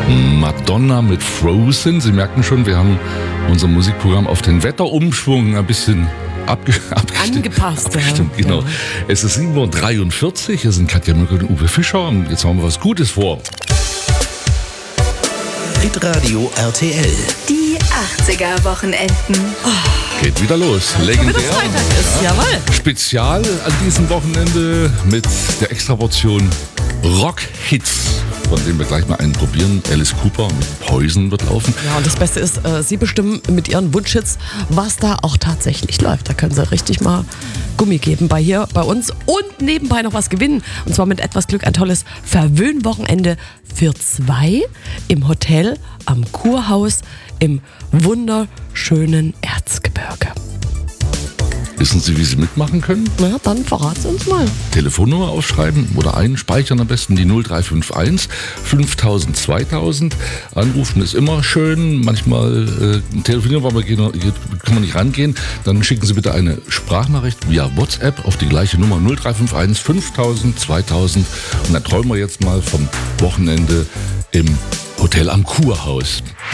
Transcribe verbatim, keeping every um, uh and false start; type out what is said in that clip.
Madonna mit Frozen. Sie merken schon, wir haben unser Musikprogramm auf den Wetterumschwung ein bisschen abge- abgestimmt. Angepasst. Abgestimmt, ja. genau. Ja. Es ist sieben Uhr dreiundvierzig. Hier sind Katja Mücke und Uwe Fischer. Und jetzt haben wir was Gutes vor. Hitradio R T L. Die achtziger-Wochenenden. Geht wieder los. Wieder Legendär. Freitag ist, jawohl. Spezial an diesem Wochenende mit der Extraportion Rock-Hits, von denen wir gleich mal einen probieren. Alice Cooper mit Poison wird laufen. Ja, und das Beste ist, äh, Sie bestimmen mit Ihren Wunschhits, was da auch tatsächlich läuft. Da können Sie richtig mal Gummi geben bei hier, bei uns und nebenbei noch was gewinnen. Und zwar mit etwas Glück ein tolles Verwöhnwochenende für zwei im Hotel am Kurhaus im wunderschönen Erzgebirge. Wissen Sie, wie Sie mitmachen können? Na, dann verraten Sie uns mal. Telefonnummer aufschreiben oder einspeichern am besten die null drei fünf eins fünftausend zweitausend. Anrufen ist immer schön. Manchmal äh, telefonieren, weil wir gehen, kann man nicht rangehen. Dann schicken Sie bitte eine Sprachnachricht via WhatsApp auf die gleiche Nummer null drei fünf eins fünftausend zweitausend. Und dann träumen wir jetzt mal vom Wochenende im Hotel am Kurhaus.